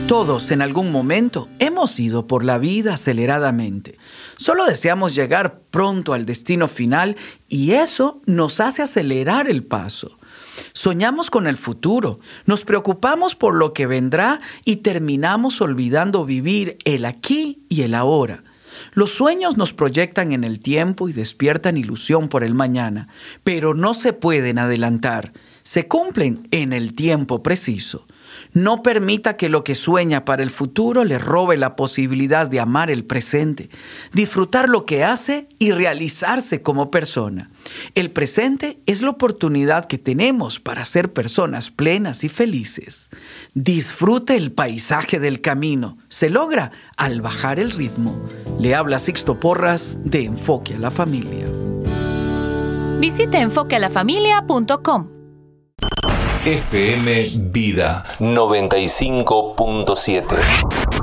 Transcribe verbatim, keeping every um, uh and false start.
Todos en algún momento hemos ido por la vida aceleradamente. Solo deseamos llegar pronto al destino final y eso nos hace acelerar el paso. Soñamos con el futuro, nos preocupamos por lo que vendrá y terminamos olvidando vivir el aquí y el ahora. Los sueños nos proyectan en el tiempo y despiertan ilusión por el mañana, pero no se pueden adelantar, se cumplen en el tiempo preciso. No permita que lo que sueña para el futuro le robe la posibilidad de amar el presente, disfrutar lo que hace y realizarse como persona. El presente es la oportunidad que tenemos para ser personas plenas y felices. Disfrute el paisaje del camino. Se logra al bajar el ritmo. Le habla Sixto Porras de Enfoque a la Familia. Visite enfoque a la familia punto com. F M Vida noventa y cinco punto siete.